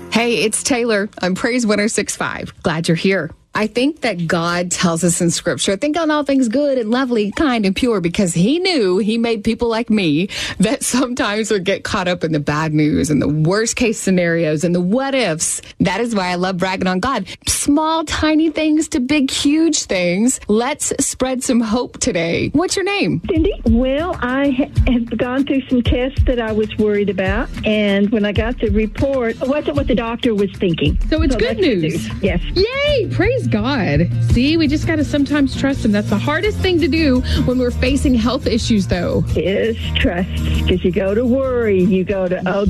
Hey, it's Taylor. I'm Praise 106.5. Glad you're here. I think that God tells us in Scripture, think on all things good and lovely, kind and pure, because he knew he made people like me that sometimes would get caught up in the bad news and the worst case scenarios and the what ifs. That is why I love bragging on God. Small, tiny things to big, huge things. Let's spread some hope today. What's your name? Cindy? Well, I have gone through some tests that I was worried about, and when I got the report, it wasn't what the doctor was thinking. So it's good news. Yes. Yay! Praise God. See, we just got to sometimes trust him. That's the hardest thing to do when we're facing health issues, though. Is trust, because you go to worry, you go to, oh,